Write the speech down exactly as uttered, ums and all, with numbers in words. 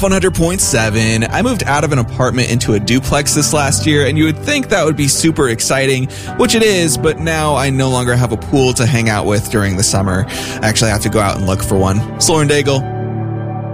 one hundred point seven. I moved out of an apartment into a duplex this last year, and you would think that would be super exciting, which it is, but now I no longer have a pool to hang out with during the summer. I actually have to go out and look for one. It's Lauren Daigle.